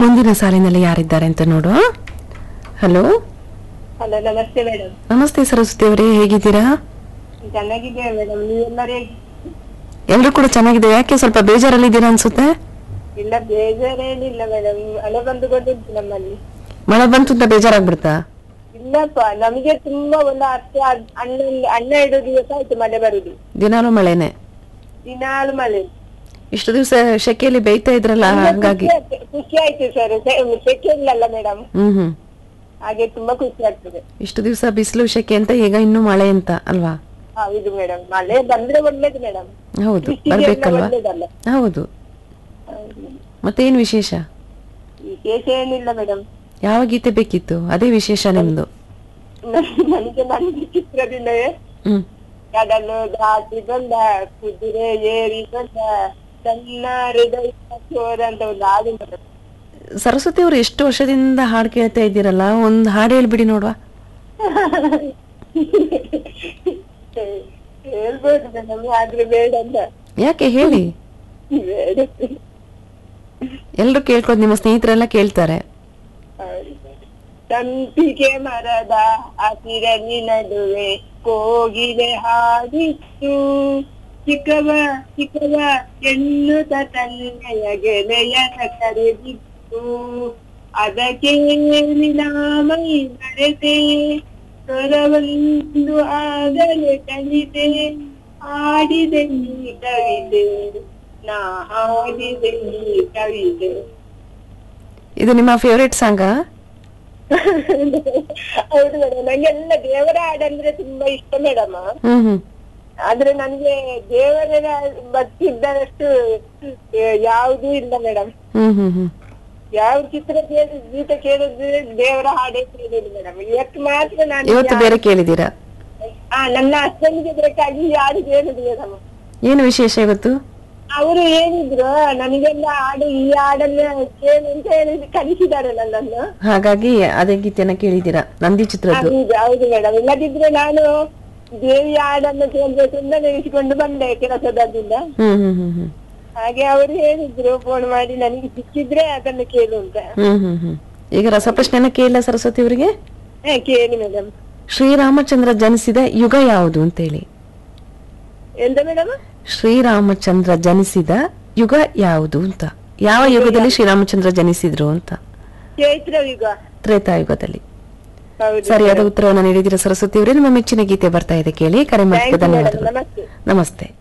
ಮುಂದಿನ ಸಾಲಿನಲ್ಲಿ ಯಾರಿದ್ದಾರೆ ಅಂತ ನೋಡುವ. ಹಲೋ ಹಲೋ, ನಮಸ್ತೆ ಮೇಡಮ್. ನಮಸ್ತೆ ಸರಸ್ವತಿ ಅವರೇ, ಹೇಗಿದ್ದೀರಾ? ಚೆನ್ನಾಗಿದ್ದೇವೆ ಮೇಡಮ್, ನೀವೆಲ್ಲರೂ ಹೇಗೆ? ಎಲ್ರು ಕೂಡ ಚೆನ್ನಾಗಿದೆ. ಯಾಕೆ ಸ್ವಲ್ಪ ಬೇಜಾರಲ್ಲಿದ್ದೀರಾ ಅನ್ಸುತ್ತೆ? ಇಲ್ಲ, ಬೇಜಾರೇನಿಲ್ಲ ಮೇಡಮ್, ಮಳೆ ಬಂದುಕೊಂಡಿದ್ದು ನಮ್ಮಲ್ಲಿ. ಮಳೆ ಬಂತು ಅಂತ ಬೇಜಾರಾಗ್ಬಿಡ್ತಾ? ಇಲ್ಲಪ್ಪ, ನಮಗೆ ತುಂಬಾ ಒಂದು 12 ದಿವಸ ಆಯ್ತು ಮಳೆ ಬರುದು. ದಿನಾಲು ಮಳೆನೆ? ದಿನಾಲು ಮಳೆ. ಇಷ್ಟು ದಿವಸ ಶೆಕೆಯಲ್ಲಿ ಬೇಯ್ತಾ ಇದ್ರಲ್ಲ, ಹಾಗಾಗಿ ಖುಷಿ ಆಯ್ತು ಸರ್. ಸೆಕೆ ಇಲ್ಲಲ್ಲ ಮೇಡಮ್, ಹ್ಮ್ ಹಾಗೆ ತುಂಬಾ ಖುಷಿ ಆಗ್ತದೆ. ಇಷ್ಟು ದಿವಸ ಬಿಸಿಲು ಶೆಕೆ ಅಂತ, ಈಗ ಇನ್ನು ಮಳೆ ಅಂತ ಅಲ್ವಾ? ಹೌದು ಮೇಡಮ್, ಮಳೆ ಬಂದ್ರೆ ಒಳ್ಳೇದು ಮೇಡಮ್. ಹೌದು, ಬರ್ಬೇಕಲ್ವಾ? ಒಳ್ಳೇದಲ್ಲ. ಹೌದು. ಮತ್ತೇನ್ ವಿಶೇಷ? ವಿಶೇಷ ಏನಿಲ್ಲ ಮೇಡಮ್. ಯಾವ ಗೀತೆ ಬೇಕಿತ್ತು? ಅದೇ ವಿಶೇಷ ನಿಮ್ದು. ನನಗೆ ನನ್ನ ಚಿತ್ರದಿಂದಲೇ ಕಡಲು ದಾಟಿ ಬಂದ ಕುದುರೆ ಏರಿ ಬಂದ ಸಣ್ಣ ಹೃದಯ ಚೋರ ಅಂತ ಒಂದು ಹಾಡು ಮೇಡಮ್. ಸರಸ್ವತಿ ಅವರು ಎಷ್ಟು ವರ್ಷದಿಂದ ಹಾಡು ಕೇಳ್ತಾ ಇದ್ದೀರಲ್ಲ, ಒಂದ್ ಹಾಡು ಹೇಳ್ಬಿಡಿ ನೋಡುವ. ಹೇಳ್ಬೋದು ಮೇಡಮ್, ಆದ್ರೆ ಬೇಡ ಅಂತ. ಯಾಕೆ ಹೇಳಿ? ಬೇಡ. ಎಲ್ರು ಕೇಳ್ಕೊಂಡು, ನಿಮ್ಮ ಸ್ನೇಹಿತರೆಲ್ಲ ಕೇಳ್ತಾರೆ. ಸಂಪಿಗೆ ಮರದ ಹಸಿರನಿ ನಡುವೆ ಕೋಗಿಲೆ ಹಾಡಿತ್ತು, ಚಿಕ್ಕವ ಚಿಕ್ಕವ ಎನ್ನುತ್ತ ತನ್ನೆಯ ಗೆಳೆಯನ ಕರೆದಿತ್ತು. ಅದಕ್ಕೆ ಮೈ ಮರೆತೆ ಸ್ವರವೊಂದು ಆಗಲೇ ಕಲಿತೆ, ಹಾಡಿದೆ ನೀ ಕವಿತೆ, ನಾ ಹಾಡಿದೆ ನೀ ಕವಿತೆ. ಇದು ನಿಮ್ಮ ಫೇವರೇಟ್ ಸಾಂಗ? ಹೌದು ಮೇಡಮ್, ನಂಗೆಲ್ಲ ದೇವರ ಹಾಡಂದ್ರೆ ತುಂಬಾ ಇಷ್ಟ ಮೇಡಮ್. ಆದ್ರೆ ನನ್ಗೆ ದೇವರ ಭಕ್ತಿ ಇದ್ದಷ್ಟು ಯಾವ್ದೂ ಇಲ್ಲ ಮೇಡಮ್. ಯಾವ ಚಿತ್ರ ಗೀತೆ ಕೇಳಿದ್ರೆ ದೇವರ ಹಾಡೇ ಕೇಳಿದ್ರು ಮೇಡಮ್. ಇವತ್ತು ಮಾತ್ರ ನಾನು ಬೇರೆ ಕೇಳಿದೀರಾ? ನನ್ನ ಹಸ್ಬೆಂಡ್ಗೆ ಬೇಕಾಗಿ ಯಾರು ಕೇಳಿದ್ರು ಮೇಡಮ್. ಏನು ವಿಶೇಷ ಇವತ್ತು? ಅವರು ಹೇಳಿದ್ರು ನನಗೆಲ್ಲ ಹಾಡು, ಈ ಹಾಡನ್ನ ಕೇಳು ಅಂತ ಹೇಳಿ ಕಲಿಸಿದ್ದಾರೆ ನನ್ನನ್ನು. ಹಾಗಾಗಿ ಅದೇ ಗೀತೆನ ಕೇಳಿದೀರಾ, ನಂದಿ ಚಿತ್ರದ್ದು? ಹೌದು ಮೇಡಮ್, ಇಲ್ಲದಿದ್ರೆ ನಾನು ದೇವಿ ಹಾಡನ್ನು ಕೇಳ್ಬೇಕು ಅಂತ ನೆನೆಸಿಕೊಂಡು ಬಂದೆ ಕೆಲಸದಿಂದ. ಹಾಗೆ ಅವರು ಹೇಳಿದ್ರು ಫೋನ್ ಮಾಡಿ, ನನಗೆ ಸಿಕ್ಕಿದ್ರೆ ಅದನ್ನು ಕೇಳು ಅಂತ. ಈಗ ರಸಪ್ರಶ್ನೆನ ಕೇಳಿಲ್ಲ ಸರಸ್ವತಿ ಅವರಿಗೆ? ಕೇಳಿ ಮೇಡಮ್. ಶ್ರೀರಾಮಚಂದ್ರ ಜನಿಸಿದ ಯುಗ ಯಾವುದು ಅಂತ ಹೇಳಿ. ಎಂತ ಮೇಡಮ್? ಶ್ರೀರಾಮಚಂದ್ರ ಜನಿಸಿದ ಯುಗ ಯಾವುದು ಅಂತ. ಯಾವ ಯುಗದಲ್ಲಿ ಶ್ರೀರಾಮಚಂದ್ರ ಜನಿಸಿದ್ರು ಅಂತ? ಚೈತ್ರ ಯುಗ. ತ್ರೇತಾಯುಗದಲ್ಲಿ. ಸರಿಯಾದ ಉತ್ತರವನ್ನು ನೀಡಿದಿರ ಸರಸ್ವತಿ ಅವರೇ. ನಿಮ್ಮ ಮೆಚ್ಚಿನ ಗೀತೆ ಬರ್ತಾ ಇದೆ, ಕೇಳಿ. ಕರೆ ಮಾಡಿದ ಧನ್ಯವಾದಗಳು. ನಮಸ್ತೆ. ನಮಸ್ತೆ.